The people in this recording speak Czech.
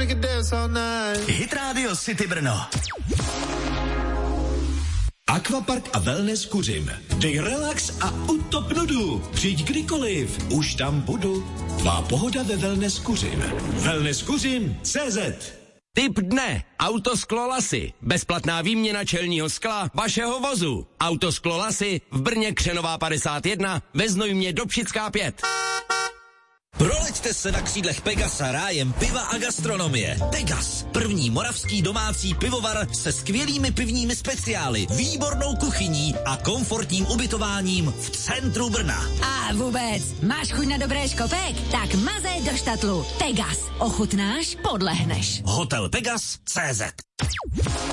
Hit Radio City Brno. Aquapark a wellness Kuřim. Dej relax a utop nudu. Přijď kdykoliv, už tam budu. Tvá pohoda ve wellness Kuřim. Wellness Kuřim CZ. Tip dne. Autosklo Lasy. Bezplatná výměna čelního skla vašeho vozu. Autosklo Lasy v Brně Křenová 51 ve Znojmě Dobšická 5. Proleďte se na křídlech Pegasa rájem piva a gastronomie. Pegas, první moravský domácí pivovar se skvělými pivními speciály, výbornou kuchyní a komfortním ubytováním v centru Brna. A vůbec, máš chuť na dobré škopek? Tak mazej do štatlu. Pegas, ochutnáš, podlehneš. Hotel Pegas CZ.